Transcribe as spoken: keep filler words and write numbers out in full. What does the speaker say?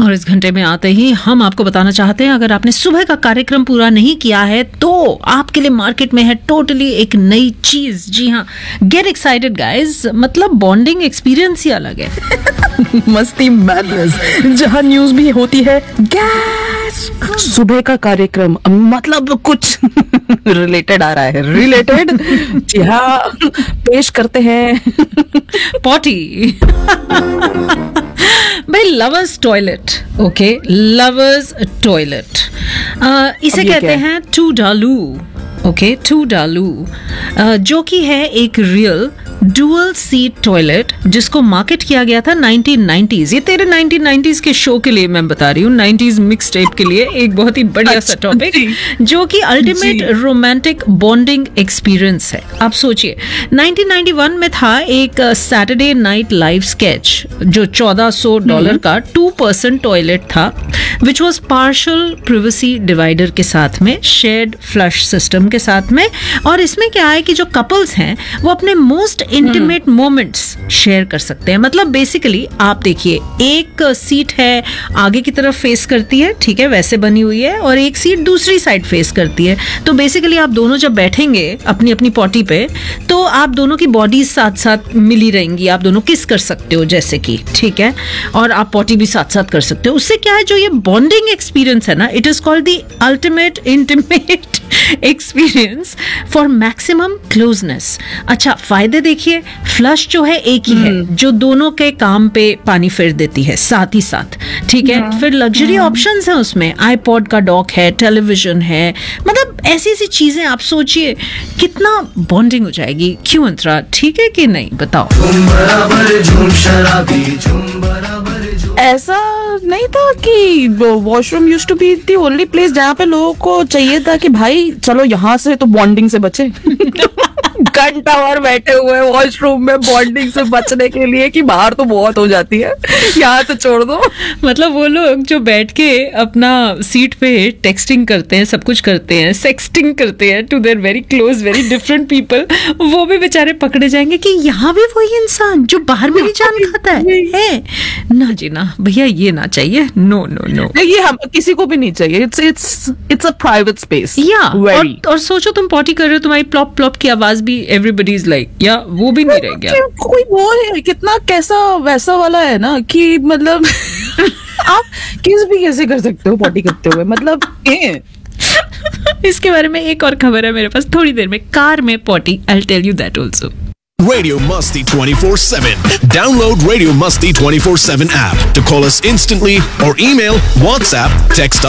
और इस घंटे में आते ही हम आपको बताना चाहते हैं, अगर आपने सुबह का कार्यक्रम पूरा नहीं किया है तो आपके लिए मार्केट में है टोटली एक नई चीज। जी हाँ, गेट एक्साइटेड गाइज, मतलब बॉन्डिंग एक्सपीरियंस ही अलग है। मस्ती मैडनेस, जहाँ न्यूज भी होती है गैस। सुबह का कार्यक्रम मतलब कुछ रिलेटेड आ रहा है, रिलेटेड। जी हाँ, पेश करते हैं पॉटी। भाई, lovers toilet. Okay, lovers toilet, इसे कहते हैं टू डालू। ओके, टू डालू, जो कि है एक रियल डुअल सीट टॉयलेट जिसको मार्केट किया गया था नाइनटीन नाइंटीज़। ये तेरे नाइनटीन नाइंटीज़ के शो के लिए मैं बता रही हूँ, नाइंटीज़ मिक्स टेप के लिए एक बहुत ही बढ़िया सा टॉपिक, जो कि अल्टीमेट रोमांटिक बॉन्डिंग एक्सपीरियंस है। आप सोचिए, नाइनटीन नाइंटी वन में था एक सैटरडे नाइट लाइव स्केच जो चौदह सौ डॉलर का टू पर्सन टॉयलेट था, which was partial privacy divider के साथ में, शेयर्ड फ्लश सिस्टम के साथ में। और इसमें क्या है कि जो कपल्स हैं वो अपने मोस्ट इंटीमेट मोमेंट्स शेयर कर सकते हैं। मतलब बेसिकली आप देखिए, एक सीट है आगे की तरफ फेस करती है, ठीक है, वैसे बनी हुई है, और एक सीट दूसरी साइड फेस करती है। तो बेसिकली आप दोनों जब बैठेंगे अपनी अपनी पॉटी पे, तो आप दोनों की बॉडीज साथ साथ मिली रहेंगी, आप दोनों किस कर सकते हो जैसे कि, ठीक है, और आप पॉटी भी साथ साथ कर सकते हो। उससे क्या है, जो ये बॉन्डिंग एक्सपीरियंस है ना, it is called the ultimate intimate experience for maximum closeness. अच्छा, फायदे देखिए, फ्लश जो है एक ही है जो दोनों के काम पे पानी फेर देती है साथ ही साथ, ठीक है। फिर लग्जरी ऑप्शंस हैं उसमें, आईपॉड का डॉक है, टेलीविजन है, मतलब ऐसी ऐसी चीजें। आप सोचिए कितना बॉन्डिंग हो जाएगी। क्यों अंतरा, ठीक है कि नहीं, बताओ। ऐसा नहीं था कि washroom used to be the only place जहाँ पे लोगों को चाहिए था कि भाई चलो यहाँ से तो बॉन्डिंग से बचे। घंटा भर बैठे हुए वॉशरूम में बॉन्डिंग से बचने के लिए कि बाहर तो बहुत हो जाती है, यहाँ तो छोड़ दो। मतलब वो लोग जो बैठ के अपना सीट पे टेक्सटिंग करते हैं, सब कुछ करते हैं, सेक्सटिंग करते हैं to their very close very different people, वो भी बेचारे पकड़े जाएंगे कि यहाँ भी वही इंसान जो बाहर मेरी जान खाता है, है ना जी ना भैया, ये ना चाहिए, नो नो नो, ये हम किसी को भी नहीं चाहिए। It's it's it's a private space. या और, और सोचो तुम पॉटी कर रहे हो, तुम्हारी प्लॉप प्लॉप की आवाज भी एवरीबडी इज लाइक, या वो भी नहीं रह गया। कोई वो है कितना कैसा वैसा वाला है ना कि मतलब आप किस भी कैसे कर सकते हो पॉटी करते हुए, मतलब ए? इसके बारे में एक और खबर है मेरे पास थोड़ी देर में, कार में potty, I will tell you that also. Radio Musty twenty-four seven. Download Radio Musty twenty-four seven app to call us instantly or email, WhatsApp, text